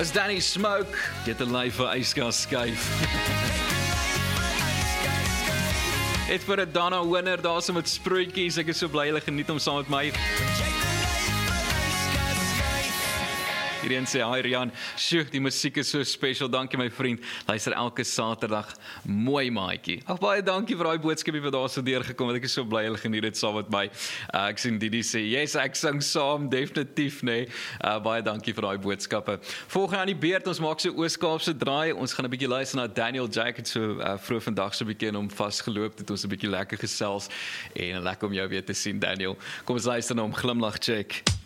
Is Danny Smoke, get 'n lyf vir yskas skuif. Het vir 'n Donna Winner, daar is met sproetjies, ek is so bly hulle geniet om saam met my. Hierdie sê, hi Rian, sjoe, die musiek is so special, dankie my vriend, luister elke Saterdag, mooi maatjie. Ag, baie dankie vir daai boodskapie wat daar so deurgekom het, ek is so bly hulle geniet dit saam met my. Ek sien Didi sê, yes, ek sing saam, definitief, nee. Baie dankie vir daai boodskappe. Volgende aan die beurt, ons maak so Oos-Kaapse draai, ons gaan 'n bietjie luister na Daniel Jack, het so vroeg vandag so 'n bietjie in hom vasgeloop, het ons 'n bietjie lekker gesels, en lekker om jou weer te sien, Daniel. Kom ons luister na hom, glimlag check.